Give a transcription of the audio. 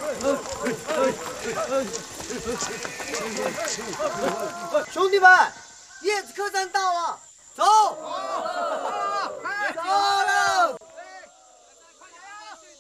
兄弟们，叶子客栈到了，走。